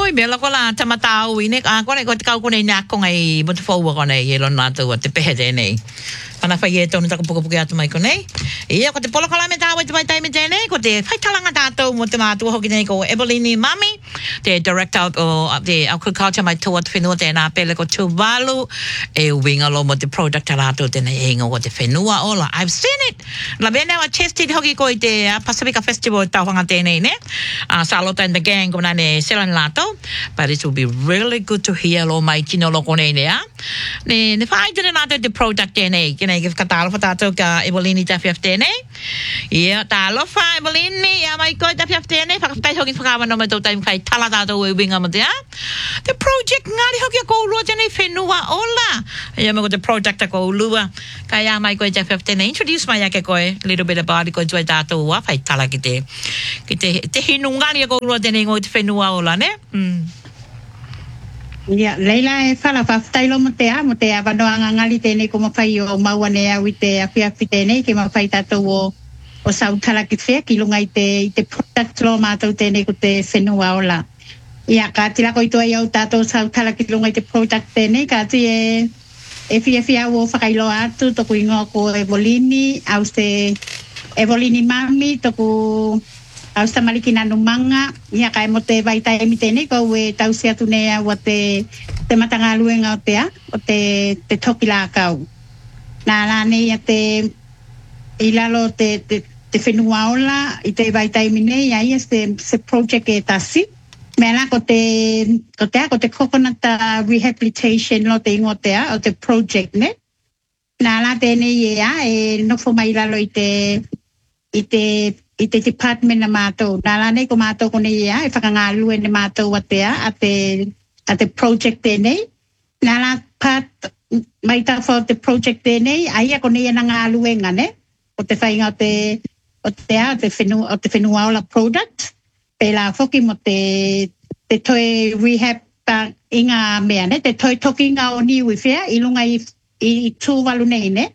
Oi, bela ko la tamata uinik. Ko ne ko kau ko ne na ko ngai mo te fo ko ne yelo na to te pehede nei. Ana fa ye tonu taka puka puka atu mai ko nei. Ia ko te polo kala me tawa te mai tai me tēnei. Ko te whaitalanga tātou mo te mātua hoki nei ko Evelini Mami. Te director o te agriculture mai tua te whenua tēnā pele ko Tuvalu. E wingalo mo te product tātou tēnei inga o te whenua ola. I've seen it. La bene wa chested hoki ko i te Pacifica Festival tauhanga tēnei ne. Salota and the gang ko nane selan lato. But it will be really good to hear lo mai kino lo ko nei nea. Ne whai tēnei nātou te product tēnei. Nei ke katalofa tātou ka Evelini tafiaf tēnei. Ia, talofa Evelini, ia mai koe tafiaf tēnei. Whakatai hoki whakawano me tau taim kai tala tātou e winga mo te a. Te project ngāri hoki a koulua tēnei whenua ola. Ia me ko te project a koulua. Kai ia mai koe tafiaf tēnei. Introduce mai ake koe, little bit about it koe tuai tātou a whai tala ki te hinu ngāri a koulua tēnei ngoi te whenua ola, ne? Ya, Leila e fala whaftailo mo te a wanoanga ngali tēnei ko mawhai o maua ne au i te awhiawhi tēnei ke mawhai tātou o sautala ki whea ki lunga i te product lo mātou tēnei ko te whenua ola. Ia, ka tila ko i toa i au tātou sautala ki lunga i te product tēnei, ka ti e whiawhia o whakailo atu, toku ingoa ko Evelini, au se Evelini Mami, toku au sa malikina no manga ia kai mo te vaitai mi tēnei ko e tau se atu nea o te matanga luenga o te toki la kau. Nā rāne ia te ilalo te whenua ola i te vaitai mi nei ia se project e tasi. Mea ko te coconut rehabilitation lo te ingo o te project ne. Nā rā tēnei ia e nofo mai ilalo i te department na mātou. Nā rānei ko mātou kone ia, e whakangālue ne mātou a te project tēnei. Nā rā part, mai tā whao te project tēnei, aia kone ia na ngālue ngane, o te whainga o te whenua ola product. Pēlā whoki mo te toi rehab inga mea ne, te toi toki ngā o niu i whea, i lunga i tūwalu nei ne.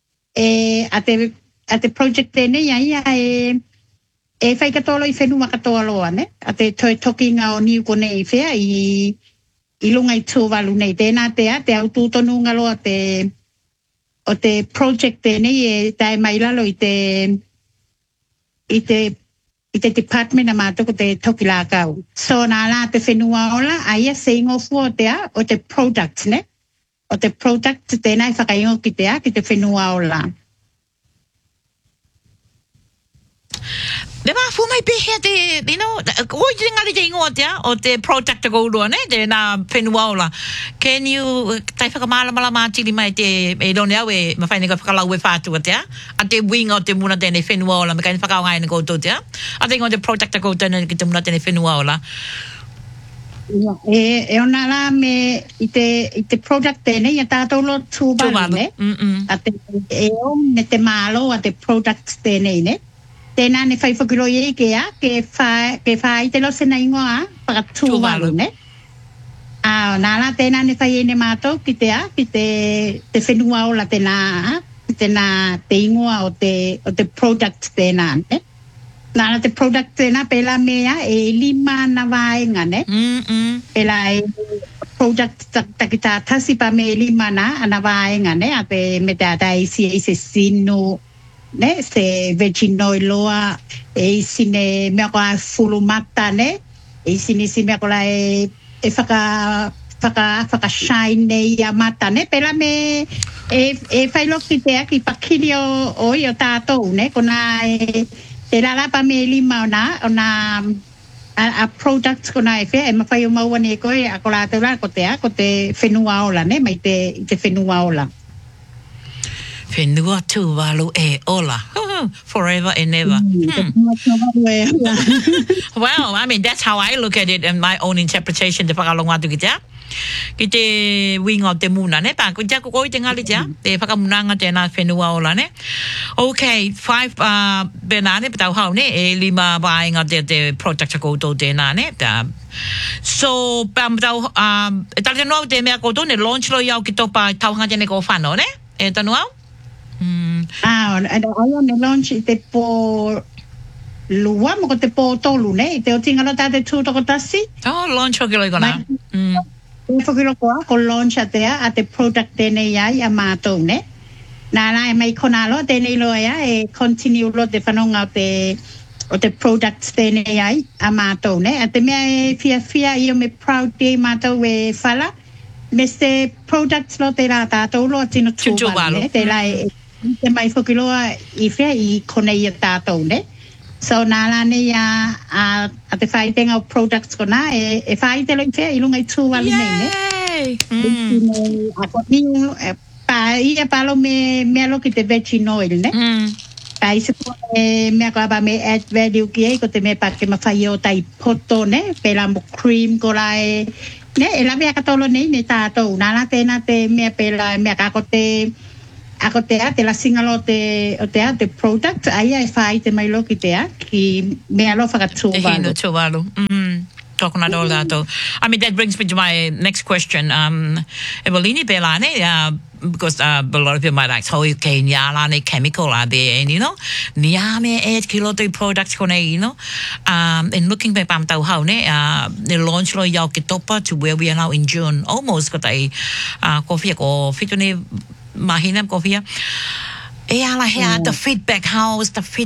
A te project tēnei, aia e whaikatolo i whenua katoa ne? A te toi toki ngā o niu kone i whea i lunga i tūwalu nei. Tēnā te au tūtonu ngalo o te project tēnei e tae mailalo i te department na mātoko te toki la kau. So nā la te whenua ola, aia se ingofu o te product ne? O te product tēnā i whakaingo ki te whenua ola. Le fu mai pehe te, oi te ngari te ingoa o te project ko urua, ne, te nā whenua ola. Can you, tai whakamala mātiri mai te, e rone au e, mawhaine ka whakalau e whātua tea, a te winga o te muna tēnei whenua ola, me kaini whakao ngai na koutou tea, a te ingoa te project ko tēnei ki te muna tēnei whenua ola. E ona la me i te product tēnei, a tātou lo tūwalu, ne, a te me te mālo a te product tēnei, ne. Tēnā ne whai whakiro i ke whai te lo sena ingoa whakatūwalu ne. Nā la tēnā ne whai ene mātou ki te whenua ola tēnā te ingoa o te product tēnā ne. Nā la te product tēnā pēlā mea e 5 na vāenga ne. Pēlā e product takita tasi pa me 5 na vāenga ne. A te me te ataisi e se sinu ne, se veginoi loa, e sine mea koa fulumata, ne, e sine si mea koa e whaka shine nei a mata, ne, pela me e whailoki te aki pakiri o tātou, ne, kona te rarapa me 5 ona a product kona e whea, e mawhai o maua ne koe, a ko rātou rā ko te whenua ola, ne, mai te whenua ola. Whenua tūwalu e ola. Forever and ever. Well, I mean, that's how I look at it and my own interpretation. Te whakalonga atu ki tea. Ki te winga o te muna, ne? Pa, ko te koi te ngali tea. Te whakamunanga tēnā whenua ola, ne? Okay, 5 benane, patau hau, ne? E 5 vāinga te project koutou tēnā, ne? So, patau, e tali te noa te mea koutou, ne launch lo iau ki topa tauhanga tēne ko whano, ne? E tanu au? Aia ne launch i te po lua mo ko te pōtolu nei, te o tinga no tāte tūtoko tasi. Oh, launch o kilo kona. Whakilo ko launch a te product tēnei ai a mātou ne. Nā e mai kona lo, tēnei loa ia, e continue lo te whanonga o te products tēnei ai a mātou ne. A te mea e fia i o me proud day mātou e whala. Me se products lo te rā tātou lo tino tūwalo ne. Te lai te mai whakiloa i whia i konei a tātou ne. So nā nei a te whaitenga o products ko nā e whaitelo i whia i lunga i tūwalo nei ne. Yay! A ko niu ia palo me lo ki te veggie oil ne. Kai se ko me ko ba me add value ki ko te me pa ke ma fai o tai poto ne, pela mo cream ko lai ne, e la me ka tolo nei ne tato na te me pela me ka ko te ako te la singalo te product ai e fai te mai lo ki te ki me alo fa ka tūwalo. Talking about all that. I mean, that brings me to my next question. Evelini Belane, because a lot of people might ask, how okay, nyalane chemical are there, and niame 8 kilo to products kone, and looking back pam tau hau ne, the launch lo yau ki topa to where we are now in June, almost got a coffee ko fitune mahina coffee. The feedback, how is the feedback?